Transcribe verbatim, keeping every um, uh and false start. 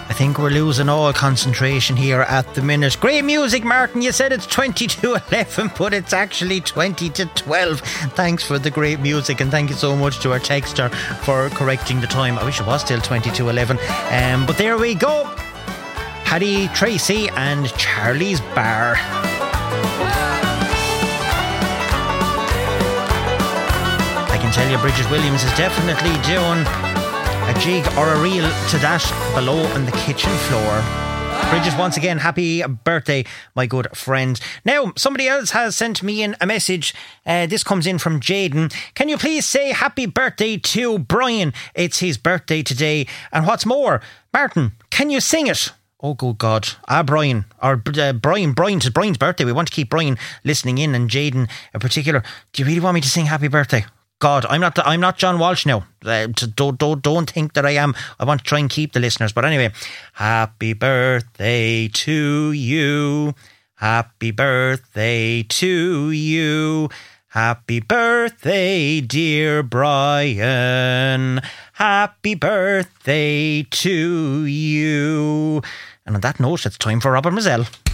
I think we're losing all concentration here at the minute. Great music, Martin. You said it's twenty to eleven, but it's actually twenty to twelve. Thanks for the great music, and thank you so much to our texter for correcting the time. I wish it was still twenty to eleven. Um, but there we go. Paddy Tracy and Charlie's Bar. I can tell you Bridget Williams is definitely doing a jig or a reel to that below on the kitchen floor. Bridget, once again, happy birthday, my good friend. Now, somebody else has sent me in a message. Uh, this comes in from Jaden. Can you please say happy birthday to Brian? It's his birthday today. And what's more, Martin, can you sing it? Oh, good God. Ah, Brian. Or uh, Brian. Brian's, Brian's birthday. We want to keep Brian listening in, and Jaden in particular. Do you really want me to sing happy birthday? God, I'm not I'm not John Walsh now. Uh, don't, don't, don't think that I am. I want to try and keep the listeners. But anyway, happy birthday to you. Happy birthday to you. Happy birthday, dear Brian. Happy birthday to you. And on that note, it's time for Robert Mazel.